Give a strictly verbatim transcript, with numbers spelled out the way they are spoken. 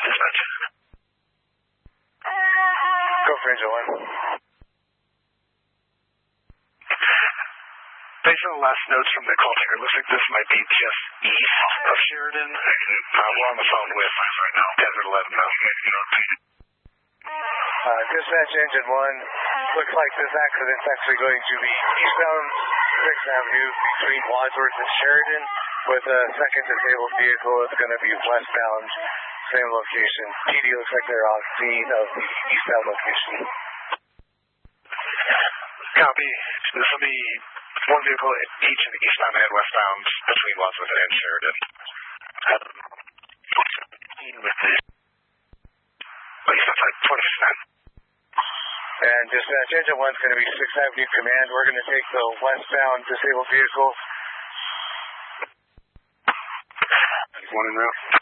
Dispatch. Go for engine one. Based on the last notes from the call here, it looks like this might be just east of Sheridan. Uh, we're on the phone with right now. Desert eleven now. Uh, dispatch engine one. Looks like this accident's actually going to be eastbound sixth Avenue between Wadsworth and Sheridan, with a second disabled vehicle. It's going to be westbound, same location. P D looks like they're on scene of the eastbound location. Copy. This will be one vehicle each of the eastbound and westbound between Wadsworth and Sheridan. Um, with the eastbound side, twenty percent. And dispatch engine one's going to be sixth Avenue Command. We're going to take the westbound disabled vehicle. One en route.